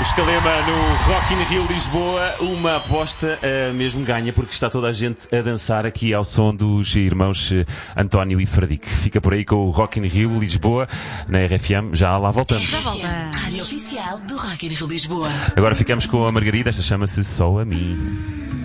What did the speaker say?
O Escalema no Rock in Rio Lisboa, uma aposta mesmo ganha, porque está toda a gente a dançar aqui ao som dos irmãos António e Fradique. Fica por aí com o Rock in Rio Lisboa, na RFM, já lá voltamos. Rádio Oficial do Rock in Rio Lisboa. Agora ficamos com a Margarida, esta chama-se Só a Mim.